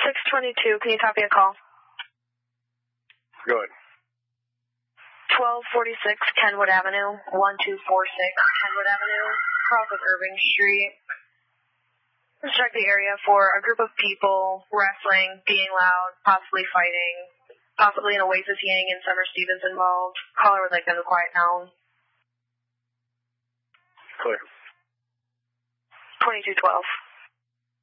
622, can you copy a call? Good. 1246 Kenwood Avenue, 1246 Kenwood Avenue, across of Irving Street. Let's check the area for a group of people wrestling, being loud, possibly fighting, possibly an Oasis Yang and Summer Stevens involved. Caller would like them to quiet down. Clear. 2212.